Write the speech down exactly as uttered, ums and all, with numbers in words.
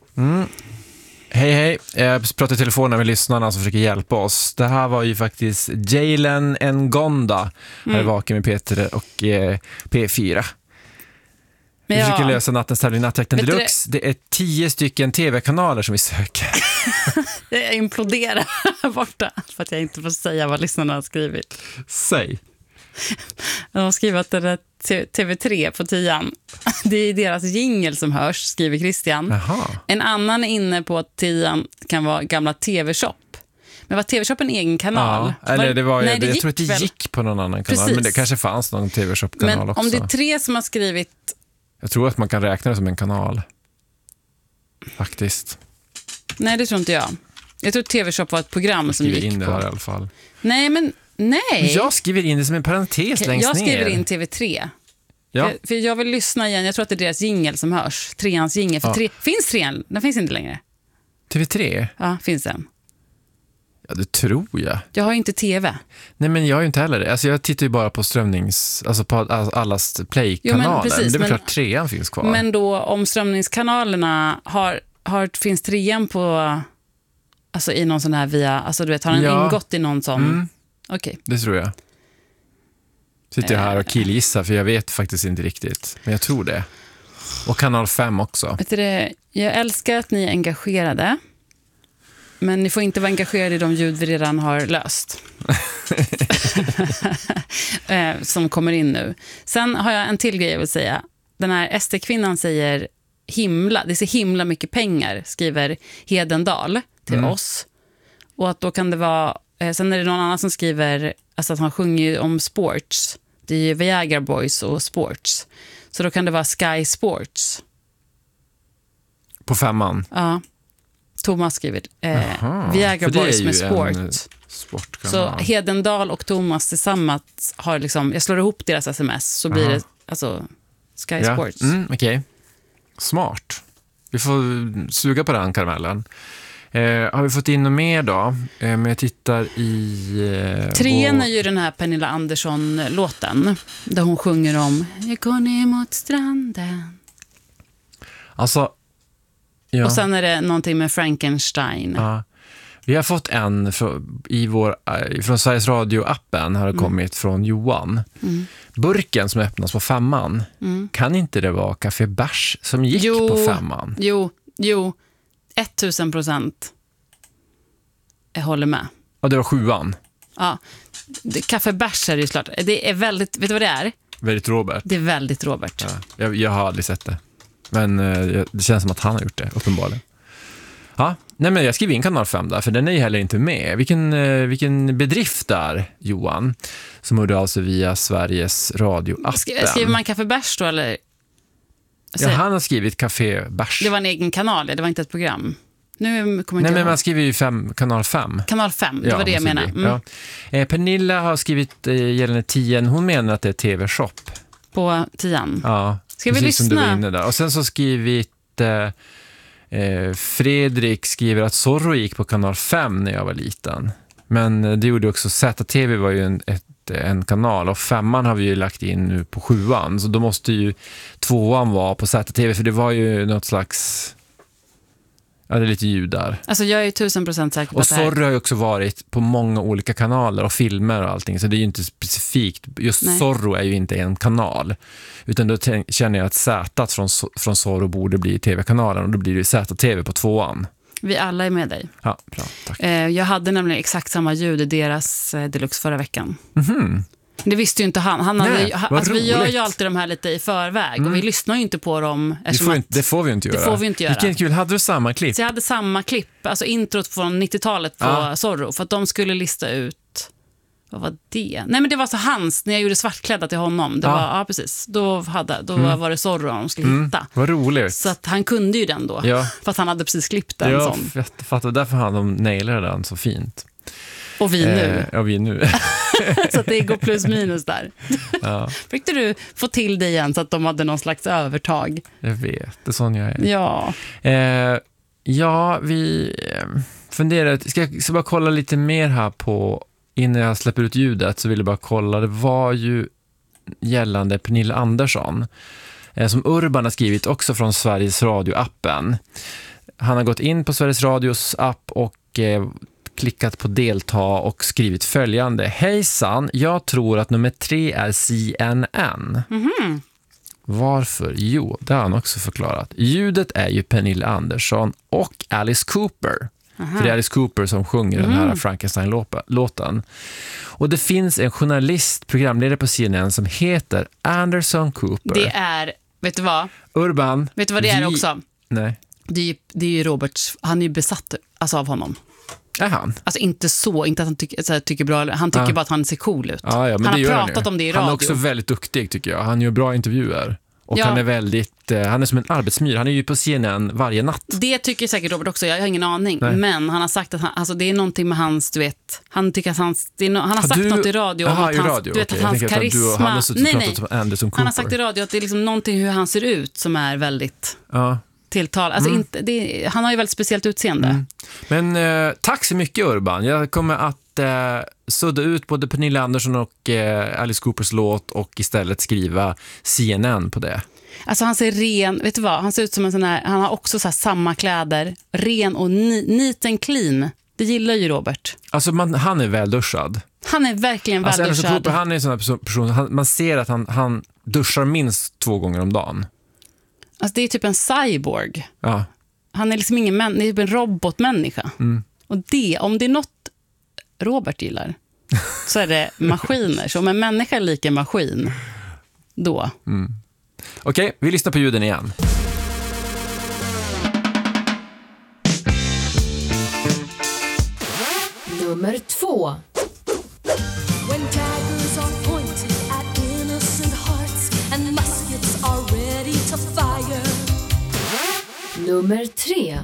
Mm. Hej hej, jag pratar i telefonen med lyssnarna som försöker hjälpa oss. Det här var ju faktiskt Jalen Ngonda här mm. vaken med Peter och eh, P fyra. Vi ja. försöker lösa nattens tävling Nattjakten Deluxe. Det? det är tio stycken tv-kanaler som vi söker. Jag imploderar borta för att jag inte får säga vad lyssnarna har skrivit. Säg. De har skrivit att det är T V tre på tian. Det är deras jingle som hörs, skriver Christian. Aha. En annan är inne på att tian kan vara gamla T V-shop. Men var T V-shop en egen kanal? Ja, eller det var, Nej, det jag gick tror att det väl. gick på någon annan kanal. Precis. Men det kanske fanns någon T V-shop-kanal men också. Om det är tre som har skrivit... Jag tror att man kan räkna det som en kanal. Faktiskt. Nej, det tror inte jag. Jag tror att T V-shop var ett program jag som gick in det på. här i alla fall. Nej, men nej. Jag skriver in det som en parentes längst ner. Jag skriver in T V tre. Ja. För, för jag vill lyssna igen. Jag tror att det är deras jingle som hörs. Treans jingle. För ja. tre, finns trean? Den finns inte längre. T V tre? Ja, finns den. Ja, det tror jag. Jag har ju inte tv. Nej, men jag har ju inte heller det. Alltså, jag tittar ju bara på strömnings... Alltså på allas play-kanaler. Jo, men, precis, men det är väl men, klart trean finns kvar. Men då om strömningskanalerna har, har, finns trean på... Alltså i någon sån här via... Alltså du vet, har den ja. ingått i någon sån... Mm. Okej. Okay. Det tror jag. Sitter jag här och killgissar för jag vet faktiskt inte riktigt. Men jag tror det. Och kanal fem också. Vet du det, jag älskar att ni är engagerade. Men ni får inte vara engagerade i de ljud vi redan har löst. Som kommer in nu. Sen har jag en till grej jag vill säga. Den här S D-kvinnan säger himla, det är så himla mycket pengar, skriver Hedendal till mm. oss. Och att då kan det vara, sen är det någon annan som skriver alltså att han sjunger om sports. Det är ju Viagra Boys och sports. Så då kan det vara Sky Sports. På femman? Ja. Thomas skriver eh, Viagra Boys med sport. Så Hedendal och Thomas tillsammans har liksom, jag slår ihop deras sms så blir Aha. det alltså Sky ja. Sports. Mm, okej. Okay. Smart. Vi får suga på den karamellen. Eh, har vi fått in något mer då? Eh, men jag tittar i... Eh, Trean vår... är ju den här Pernilla Andersson-låten där hon sjunger om jag går ner mot stranden. Alltså... Ja. Och sen är det någonting med Frankenstein. Ja. Vi har fått en från, i vår, från Sveriges Radio-appen har det mm. kommit från Johan. Mm. Burken som öppnas på femman. Mm. Kan inte det vara Café Bärs som gick jo, på femman? Jo, jo. Tusen procent. Jag håller med. Och det var sjuan? Ja. Café Bärs är det ju klart. Det är väldigt, vet du vad det är? Väldigt Robert. Det är väldigt Robert. Ja, jag, jag har aldrig sett det. Men eh, det känns som att han har gjort det, uppenbarligen. Ja, nej men jag skriver in kanal fem där, för den är ju heller inte med. Vilken, eh, vilken bedrift där, Johan, som hörde alltså via Sveriges Radio-appen. Skriver man Café Bärs då, eller? Ja, han har skrivit Café Bärs. Det var en egen kanal, det var inte ett program. Nu kommer nej, inte men man skriver ju fem, kanal fem. Kanal fem, det ja, var det jag menar. Mm. Ja. Eh, Pernilla har skrivit eh, gällande tio. Hon menar att det är T V-shop. På tian? Ja. Ska vi lyssna? Som du var inne där. Och sen så skrivit eh, Fredrik skriver att Zorro gick på kanal fem när jag var liten. Men det gjorde också Z T V var ju en, ett, en kanal och femman har vi ju lagt in nu på sjuan. Så då måste ju tvåan vara på Z T V för det var ju något slags... Ja, det är lite ljud där. Alltså jag är ju tusen procent säker på och att det här... Zorro har ju också varit på många olika kanaler och filmer och allting. Så det är ju inte specifikt. Just Nej. Zorro är ju inte en kanal. Utan då tänk, känner jag att Z från, från Zorro borde bli tv-kanalen. Och då blir det Z T V på tvåan. Vi alla är med dig. Ja, bra. Tack. Eh, jag hade nämligen exakt samma ljud i deras eh, Deluxe förra veckan. Mhm. Det visste ju inte han. han hade, Nej, alltså, vi gör ju alltid de här lite i förväg. Mm. Och vi lyssnar ju inte på dem. Det får, inte, det får vi inte göra. Det får vi inte göra. Vilken kul. Hade du samma klipp? Så jag hade samma klipp. Alltså introt från nittiotalet på ah. Zorro. För att de skulle lista ut... Vad var det? Nej, men det var så hans. När jag gjorde svartklädda till honom. Det ah. var, ja, precis. Då, hade, då mm. var det Zorro de skulle mm. hitta. Vad roligt. Så att han kunde ju den då. Ja. För att han hade precis klippt den. Ja, sån. jag fattar. Därför hade de nailat den så fint. Och vi nu. Eh, ja, vi nu. Så att det går plus minus där. Ja. Fick du få till det igen så att de hade någon slags övertag? Jag vet, det är sån jag är. Ja. Eh, ja, vi funderar. Ska jag ska bara kolla lite mer här på, innan jag släpper ut ljudet så vill jag bara kolla. Det var ju gällande Pernilla Andersson eh, som Urban har skrivit också från Sveriges Radio-appen. Han har gått in på Sveriges Radios app och eh, klickat på delta och skrivit följande. Hejsan, jag tror att nummer tre är C N N. Mhm. Varför? Jo, det har han också förklarat. Ljudet är ju Pernilla Andersson och Alice Cooper. Aha. För det är Alice Cooper som sjunger mm. den här Frankenstein-låten. Och det finns en journalist, programledare på C N N som heter Anderson Cooper. Det är, vet du vad? Urban. Vet du vad det vi... är också? Nej. Det är ju, det är ju Roberts, han är ju besatt alltså, av honom. Är han? Alltså inte så, inte att han tycker, så här, tycker bra, han tycker ja. bara att han ser cool ut. Ja, ja, men han det har pratat han om det i radio. Han är också väldigt duktig tycker jag. Han gör bra intervjuer. Och ja. han är väldigt, eh, han är som en arbetsmyr. Han är ju på C N N varje natt. Det tycker säkert Robert också, jag har ingen aning. Nej. Men han har sagt att han, alltså det är någonting med hans, du vet, han tycker att hans, det är no, han har har sagt du, något i radio om aha, att i hans, radio. du vet, Okay. att hans karisma. Att du, han har suttit nej, pratat nej. om Anderson Cooper. Han har sagt i radio att det är liksom någonting hur han ser ut som är väldigt ja. tilltal. Alltså mm. inte, det, han har ju väldigt speciellt utseende. Mm. Men eh, tack så mycket Urban. Jag kommer att eh, sudda ut både Pernilla Andersson och eh, Alice Coopers låt och istället skriva C N N på det. Alltså han ser ren, vet du vad? Han ser ut som en sån här, han har också så här samma kläder, ren och ni, neat and clean. Det gillar ju Robert. Alltså man, han är välduschad. Han är verkligen alltså, välduschad. Cooper, han är en sån här person, person han, man ser att han, han duschar minst två gånger om dagen. Alltså det är typ en cyborg. Ja. Han är liksom ingen män, det är typ en robotmänniska. Mm. Och det, om det är något Robert gillar så är det maskiner. Så om en människa är lika maskin, då. Mm. Okej, okay, vi lyssnar på ljuden igen. Nummer två. When daggers are pointed at innocent hearts and muskets are ready to fire. Nummer tre.